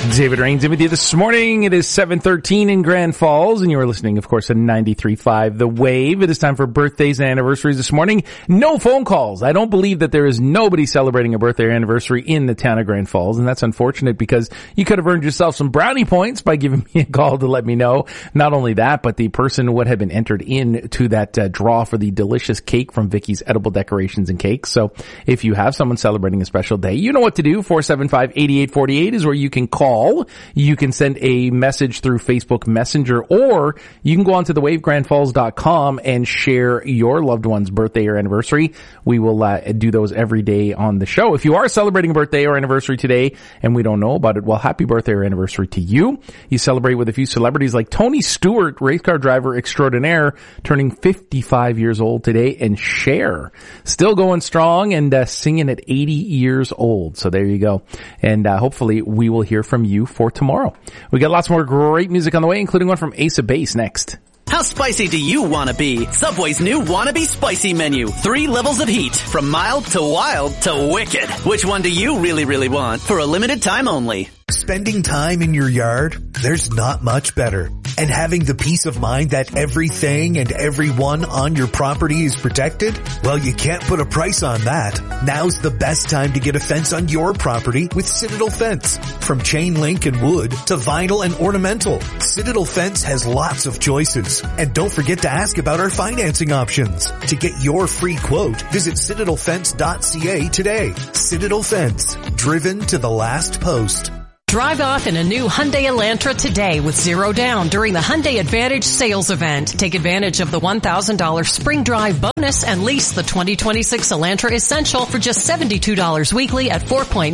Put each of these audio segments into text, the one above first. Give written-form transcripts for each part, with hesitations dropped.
David Rains in with you this morning. It is 7:13 in Grand Falls, and you are listening, of course, to 93.5 The Wave. It is time for birthdays and anniversaries this morning. No phone calls. I don't believe that there is nobody celebrating a birthday or anniversary in the town of Grand Falls, and that's unfortunate because you could have earned yourself some brownie points by giving me a call to let me know. Not only that, but the person would have been entered into that draw for the delicious cake from Vicky's Edible Decorations and Cakes. So if you have someone celebrating a special day, you know what to do. 475-8848 is where you can call. You can send a message through Facebook Messenger, or you can go onto thewavegrandfalls.com and share your loved one's birthday or anniversary. We will do those every day on the show. If you are celebrating a birthday or anniversary today and we don't know about it, well, happy birthday or anniversary to you. You celebrate with a few celebrities like Tony Stewart, race car driver extraordinaire, turning 55 years old today, and Cher, still going strong and singing at 80 years old. So there you go. And hopefully we will hear from you for tomorrow. We got lots more great music on the way, including one from Ace of Base next. How spicy do you want to be? Subway's new Wannabe Spicy Menu. 3 levels of heat, from mild to wild to wicked. Which one do you really, really want? For a limited time only. Spending time in your yard, there's not much better. And having the peace of mind that everything and everyone on your property is protected? Well, you can't put a price on that. Now's the best time to get a fence on your property with Citadel Fence. From chain link and wood to vinyl and ornamental, Citadel Fence has lots of choices. And don't forget to ask about our financing options. To get your free quote, visit citadelfence.ca today. Citadel Fence, driven to the last post. Drive off in a new Hyundai Elantra today with 0 down during the Hyundai Advantage sales event. Take advantage of the $1,000 spring drive bonus and lease the 2026 Elantra Essential for just $72 weekly at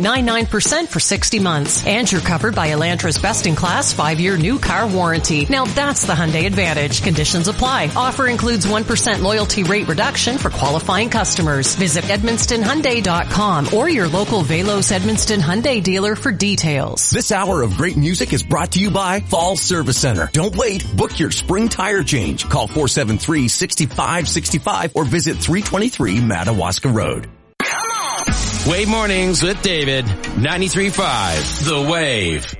4.99% for 60 months. And you're covered by Elantra's best-in-class 5-year new car warranty. Now that's the Hyundai Advantage. Conditions apply. Offer includes 1% loyalty rate reduction for qualifying customers. Visit EdmonstonHyundai.com or your local Velos Edmonston Hyundai dealer for details. This hour of great music is brought to you by Fall Service Center. Don't wait. Book your spring tire change. Call 473-6565 or visit 323 Madawaska Road. Come on! Wave Mornings with David. 93.5 The Wave.